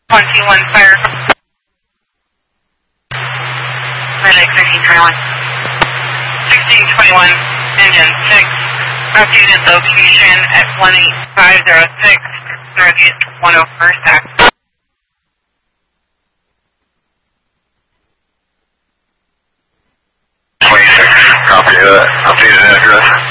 21 fire. Medic 1621. 1621, engine 6. Updated location at 18506, Northeast 101st Act. 26, copy that. Updated address.